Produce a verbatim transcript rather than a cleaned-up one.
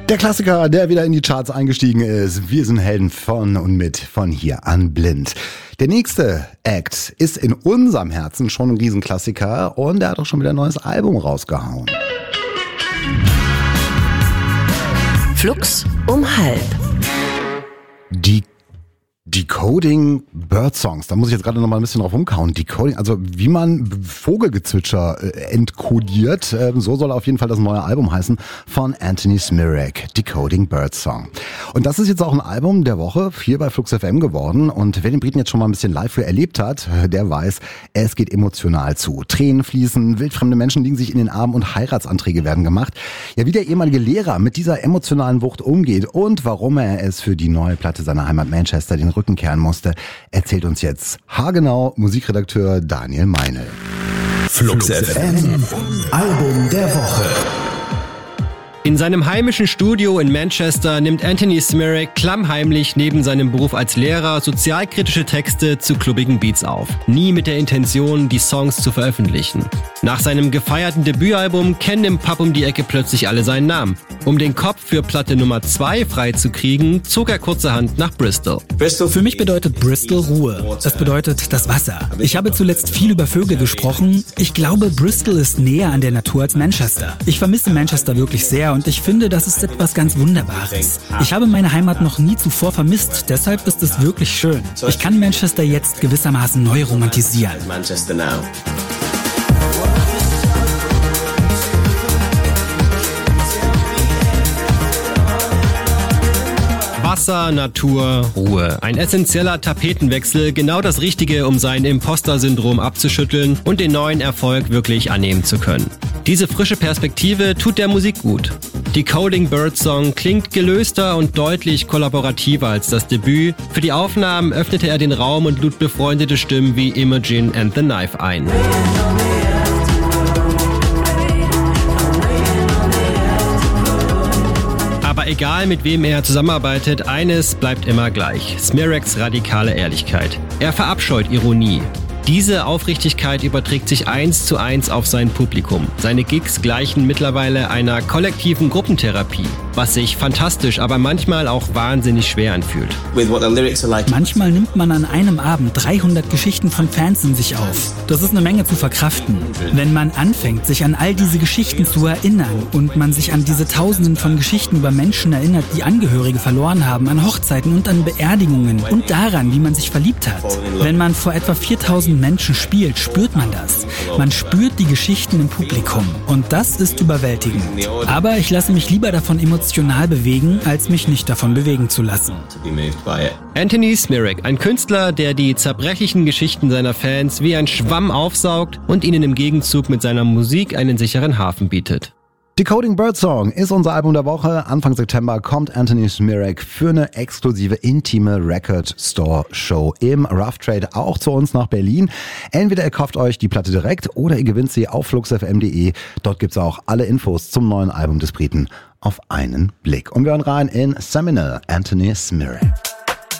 Der Klassiker, der wieder in die Charts eingestiegen ist. Wir sind Helden von und mit von hier an blind. Der nächste Act ist in unserem Herzen schon ein Riesenklassiker und er hat auch schon wieder ein neues Album rausgehauen. Flux um halb. Die Decoding Birdsongs, da muss ich jetzt gerade noch mal ein bisschen drauf umkauen. Decoding, also wie man Vogelgezwitscher äh, entkodiert, äh, so soll auf jeden Fall das neue Album heißen von Anthony Smirek, Decoding Birdsong. Und das ist jetzt auch ein Album der Woche hier bei Flux F M geworden und wer den Briten jetzt schon mal ein bisschen live erlebt hat, der weiß, es geht emotional zu. Tränen fließen, wildfremde Menschen liegen sich in den Armen und Heiratsanträge werden gemacht. Ja, wie der ehemalige Lehrer mit dieser emotionalen Wucht umgeht und warum er es für die neue Platte seiner Heimat Manchester den Rücken kehren musste, erzählt uns jetzt haargenau Musikredakteur Daniel Meinl. Flux F M, Album der Woche. In seinem heimischen Studio in Manchester nimmt Anthony Smirek klammheimlich neben seinem Beruf als Lehrer sozialkritische Texte zu klubbigen Beats auf. Nie mit der Intention, die Songs zu veröffentlichen. Nach seinem gefeierten Debütalbum kennen im Pub um die Ecke plötzlich alle seinen Namen. Um den Kopf für Platte Nummer zwei freizukriegen, zog er kurzerhand nach Bristol. Für mich bedeutet Bristol Ruhe. Es bedeutet das Wasser. Ich habe zuletzt viel über Vögel gesprochen. Ich glaube, Bristol ist näher an der Natur als Manchester. Ich vermisse Manchester wirklich sehr und ich finde, das ist etwas ganz Wunderbares. Ich habe meine Heimat noch nie zuvor vermisst, deshalb ist es wirklich schön. Ich kann Manchester jetzt gewissermaßen neu romantisieren. Wasser, Natur, Ruhe. Ein essentieller Tapetenwechsel, genau das Richtige, um sein Imposter-Syndrom abzuschütteln und den neuen Erfolg wirklich annehmen zu können. Diese frische Perspektive tut der Musik gut. Decoding Birdsong klingt gelöster und deutlich kollaborativer als das Debüt. Für die Aufnahmen öffnete er den Raum und lud befreundete Stimmen wie Imogen and the Knife ein. Aber egal mit wem er zusammenarbeitet, eines bleibt immer gleich: Smireks radikale Ehrlichkeit. Er verabscheut Ironie. Diese Aufrichtigkeit überträgt sich eins zu eins auf sein Publikum. Seine Gigs gleichen mittlerweile einer kollektiven Gruppentherapie, was sich fantastisch, aber manchmal auch wahnsinnig schwer anfühlt. Manchmal nimmt man an einem Abend dreihundert Geschichten von Fans in sich auf. Das ist eine Menge zu verkraften. Wenn man anfängt, sich an all diese Geschichten zu erinnern und man sich an diese Tausenden von Geschichten über Menschen erinnert, die Angehörige verloren haben, an Hochzeiten und an Beerdigungen und daran, wie man sich verliebt hat. Wenn man vor etwa viertausend Menschen spielt, spürt man das. Man spürt die Geschichten im Publikum und das ist überwältigend. Aber ich lasse mich lieber davon emotional bewegen, als mich nicht davon bewegen zu lassen. Anthony Smirek, ein Künstler, der die zerbrechlichen Geschichten seiner Fans wie ein Schwamm aufsaugt und ihnen im Gegenzug mit seiner Musik einen sicheren Hafen bietet. Decoding Birdsong ist unser Album der Woche. Anfang September kommt Anthony Smirek für eine exklusive intime Record Store Show im Rough Trade auch zu uns nach Berlin. Entweder ihr kauft euch die Platte direkt oder ihr gewinnt sie auf flux f m punkt de. Dort gibt's auch alle Infos zum neuen Album des Briten auf einen Blick. Und wir hören rein in Seminal, Anthony Smirek.